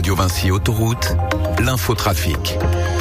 Radio Vinci Autoroute, l'infotrafic.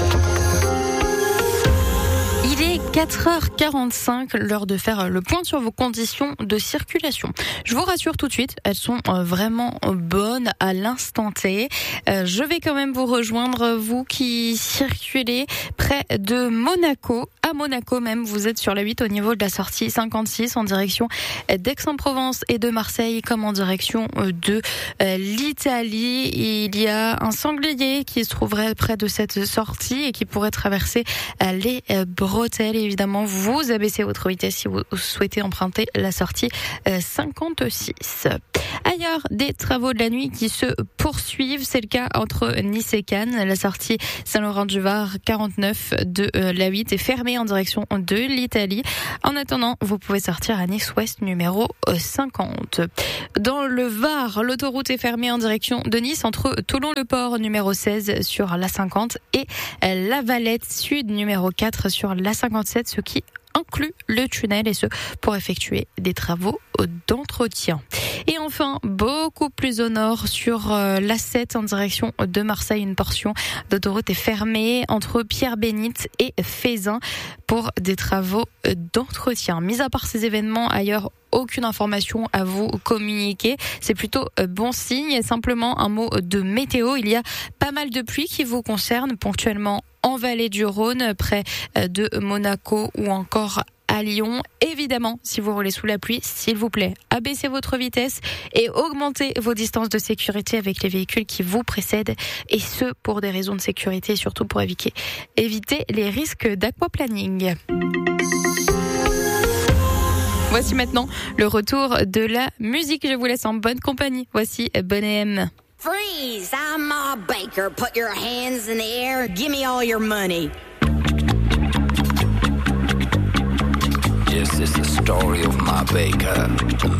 Il est 4h45, l'heure de faire le point sur vos conditions de circulation. Je vous rassure tout de suite, elles sont vraiment bonnes à l'instant T. Je vais quand même vous rejoindre, vous qui circulez près de Monaco. À Monaco même, vous êtes sur la 8 au niveau de la sortie 56 en direction d'Aix-en-Provence et de Marseille comme en direction de l'Italie. Il y a un sanglier qui se trouverait près de cette sortie et qui pourrait traverser les bretelles. Évidemment, vous abaissez votre vitesse si vous souhaitez emprunter la sortie 56. Ailleurs, des travaux de la nuit qui se poursuivent. C'est le cas entre Nice et Cannes. La sortie Saint-Laurent-du-Var 49 de la 8 est fermée en direction de l'Italie. En attendant, vous pouvez sortir à Nice-Ouest numéro 50. Dans le Var, l'autoroute est fermée en direction de Nice entre Toulon-le-Port numéro 16 sur la 50 et la Valette Sud numéro 4 sur la 57, ce qui inclut le tunnel et ce pour effectuer des travaux d'entretien. Et enfin, beaucoup plus au nord sur l'A7 en direction de Marseille, une portion d'autoroute est fermée entre Pierre-Bénite et Fézin pour des travaux d'entretien. Mis à part ces événements, ailleurs, aucune information à vous communiquer. C'est plutôt bon signe. Simplement un mot de météo. Il y a pas mal de pluie qui vous concerne ponctuellement en vallée du Rhône, près de Monaco ou encore à Lyon. Évidemment, si vous roulez sous la pluie, s'il vous plaît, abaissez votre vitesse et augmentez vos distances de sécurité avec les véhicules qui vous précèdent, et ce pour des raisons de sécurité et surtout pour éviter les risques d'aquaplaning. Voici maintenant le retour de la musique. Je vous laisse en bonne compagnie. Voici Bonnet M. Freeze! I'm Ma Baker. Put your hands in the air. Give me all your money. Yes, it's the story of Ma Baker.